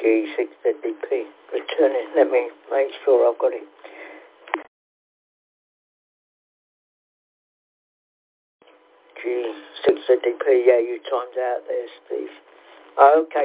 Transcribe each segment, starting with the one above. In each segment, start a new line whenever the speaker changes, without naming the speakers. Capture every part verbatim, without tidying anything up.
G six Z D P. Returning. Let me make sure I've got it. G six Z D P. Yeah, you timed out there, Steve. Oh, okay.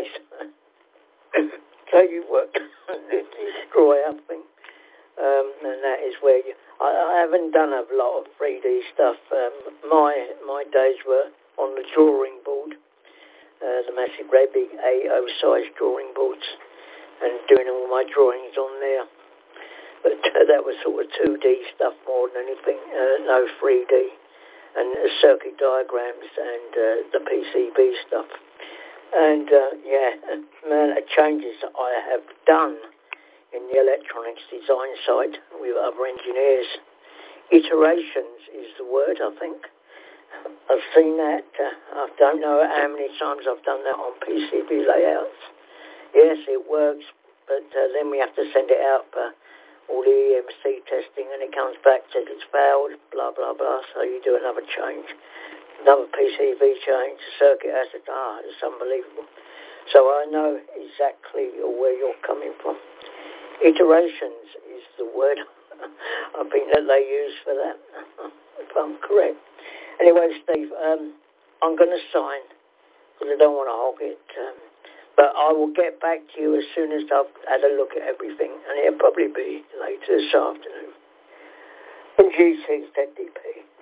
So you work the destroy up thing. Um, and that is where you... I, I haven't done a lot of three D stuff. Um, my my days were on the drawing board. Uh, the massive, great big A O size drawing boards. And doing all my drawings on there. But uh, that was sort of two D stuff more than anything, uh, no three D. And uh, circuit diagrams and uh, the P C B stuff. And uh, yeah, man, the changes that I have done in the electronics design side with other engineers. Iterations is the word, I think. I've seen that. Uh, I don't know how many times I've done that on P C B layouts. Yes, it works, but uh, then we have to send it out for all the E M C testing, and it comes back, says it's failed, blah, blah, blah, so you do another change, another P C B change, the circuit has to, ah, it's unbelievable. So I know exactly where you're coming from. Iterations is the word I think that they use for that, if I'm correct. Anyway, Steve, um, I'm going to sign, because I don't want to hog it. Um, But I will get back to you as soon as I've had a look at everything, and it'll probably be later this afternoon. And G six Z D P.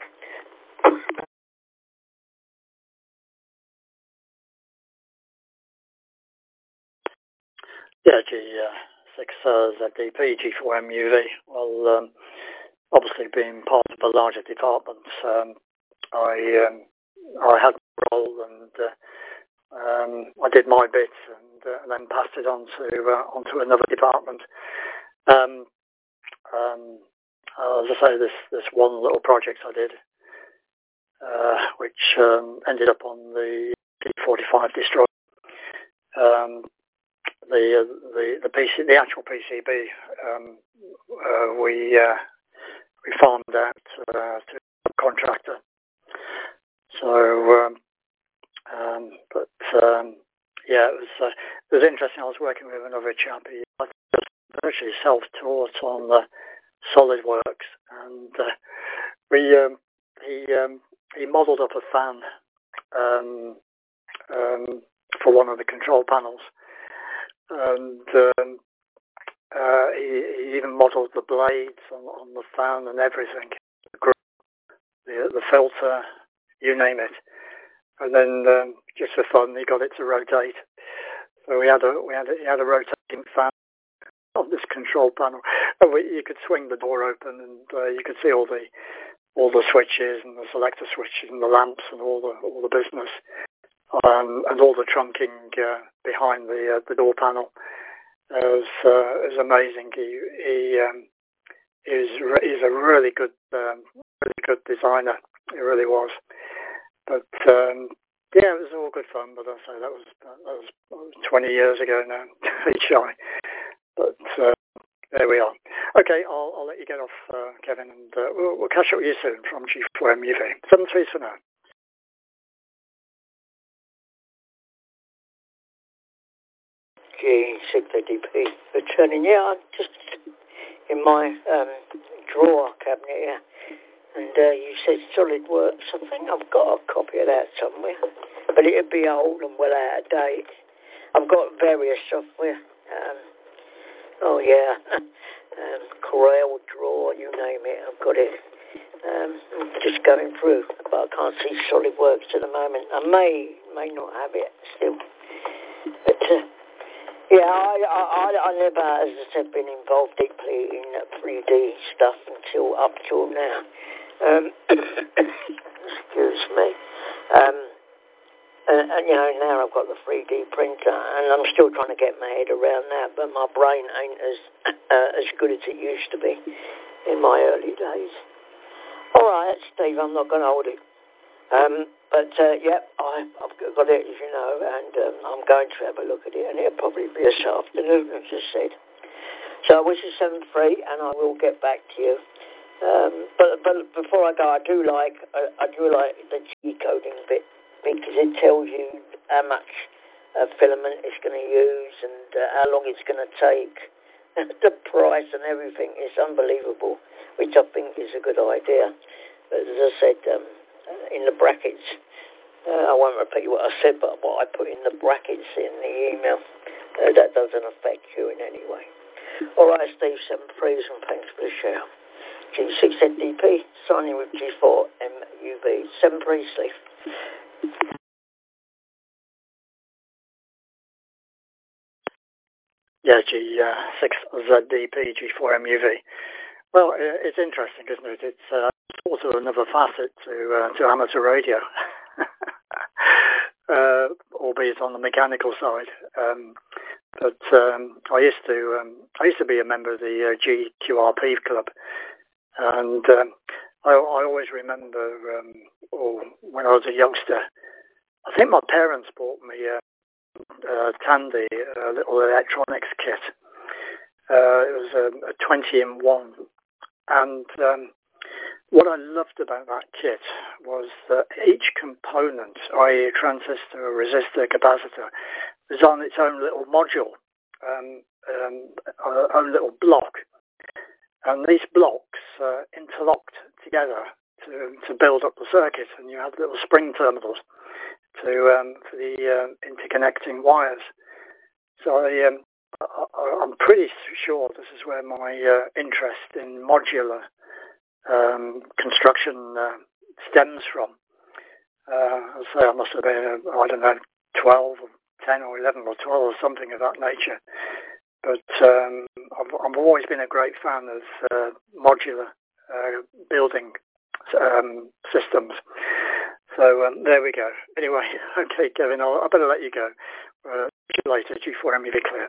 Yeah, G six Z D P, G four M U V. Well, um, obviously being part of a larger department, um, I um, I had a role and uh, um, I did my bit and, uh, and then passed it on to uh, onto another department. Um, um, as I say, this this one little project I did, uh, which um, ended up on the D forty-five destroyer. Um, the uh, the the P C, the actual P C B, um, uh, we uh, we farmed out uh, to a contractor. So, um, um, but um, yeah, it was uh, it was interesting. I was working with another chap. He was virtually self-taught on the SolidWorks, and uh, we um, he um, he modelled up a fan um, um, for one of the control panels. And um, uh, he, he even modelled the blades on, on the fan and everything, the, the filter, you name it. And then um, just for fun, he got it to rotate. So we had a we had a, he had a rotating fan on this control panel, and we, you could swing the door open, and uh, you could see all the all the switches and the selector switches and the lamps and all the all the business. Um, and all the trunking uh, behind the uh, the door panel. It was, uh, it was amazing. He he um, he was re- he's a really good um, really good designer. He really was. But um, yeah, it was all good fun. But I say that was that was, that was twenty years ago now, H I. But uh, there we are. Okay, I'll I'll let you get off, uh, Kevin, and uh, we'll, we'll catch up with you soon from G four M U V. Seven three for now.
G six Z D P. Returning, yeah, I'm just in my um, drawer cabinet here. And uh, you said SolidWorks. I think I've got a copy of that somewhere. But it'd be old and well out of date. I've got various software. Um, oh, yeah. um, Corel Draw, you name it. I've got it. Um, I'm just going through. But I can't see SolidWorks at the moment. I may, may not have it still. But... Uh, Yeah, I, I, I never, as I said, been involved deeply in three D stuff until up till now. Um, excuse me. Um, and, and, you know, now I've got the three D printer, and I'm still trying to get my head around that, but my brain ain't as uh, as good as it used to be in my early days. All right, Steve, I'm not going to hold it. Um, but, uh, yeah, I, I've got it, as you know, and um, I'm going to have a look at it, and it'll probably be this afternoon, as I said. So I wish you seven three, and I will get back to you. Um, but but before I go, I do like I, I do like the G coding bit, because it tells you how much uh, filament it's going to use and uh, how long it's going to take, the price and everything is unbelievable, which I think is a good idea. But as I said, um, in the brackets, uh, I won't repeat what I said, but what I put in the brackets in the email, uh, that doesn't affect you in any way. All right, Steve, seven praise and thanks for the share. G six N D P, signing with G four M U V. seven praise, Steve.
Yeah, G six Z D P, G four M U V. Well, it's interesting, isn't it? It's uh, also another facet to uh, to amateur radio, uh, albeit on the mechanical side. Um, but um, I used to um, I used to be a member of the uh, G Q R P club, and um, I, I always remember um, oh, when I was a youngster. I think my parents bought me a, a Tandy, a little electronics kit. Uh, it was a, a twenty in one. And um, what I loved about that kit was that each component, that is a transistor, a resistor, capacitor, was on its own little module, um, um, uh, own little block. And these blocks uh, interlocked together to, to build up the circuit. And you had little spring terminals to um, for the uh, interconnecting wires. So I... Um, I'm pretty sure this is where my uh, interest in modular um, construction uh, stems from. Uh, I'll say I must have been, uh, I don't know, twelve or ten or eleven or twelve or something of that nature. But um, I've, I've always been a great fan of uh, modular uh, building um, systems. So um, there we go. Anyway, okay, Kevin, I'll, I better let you go. Uh, see you later, G four M U V clear.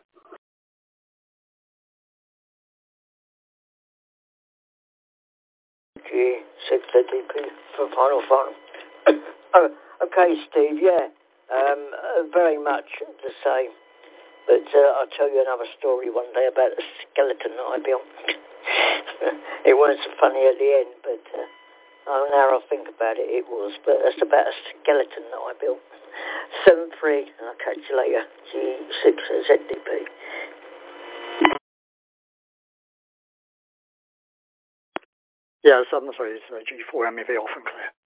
G six Z D P for final final. Oh, okay, Steve, yeah, um, uh, very much the same. But uh, I'll tell you another story one day about a skeleton that I built. It wasn't so funny at the end, but uh, oh, now I think about it, it was. But it's about a skeleton that I built. seven three, and I'll catch you later. G six Z D P.
Yeah, seven three is uh, G four M U V off and clear.